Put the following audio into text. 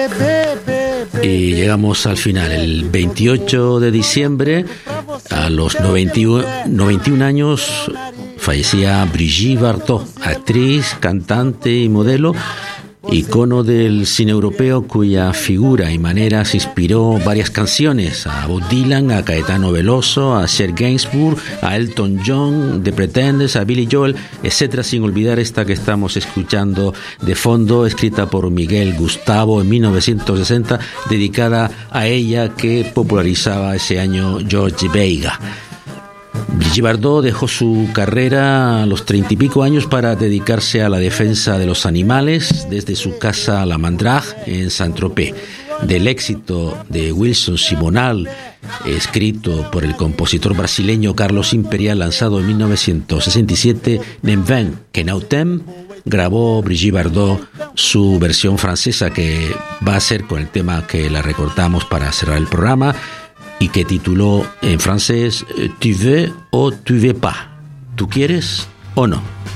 Y llegamos al final, el 28 de diciembre, a los 91 años, fallecía Brigitte Bardot, actriz, cantante y modelo, icono del cine europeo cuya figura y maneras inspiró varias canciones a Bob Dylan, a Caetano Veloso, a Serge Gainsbourg, a Elton John, The Pretenders, a Billy Joel, etcétera, sin olvidar esta que estamos escuchando de fondo, escrita por Miguel Gustavo en 1960, dedicada a ella, que popularizaba ese año George Veiga. Brigitte Bardot dejó su carrera a los 30 y pico años para dedicarse a la defensa de los animales desde su casa La Mandrage en Saint-Tropez. Del éxito de Wilson Simonal, escrito por el compositor brasileño Carlos Imperial, lanzado en 1967, Nem ven que no t'aime, grabó Brigitte Bardot su versión francesa, que va a ser con el tema que la recortamos para cerrar el programa, y que tituló en francés Tu veux o tu veux pas, ¿tú quieres o no?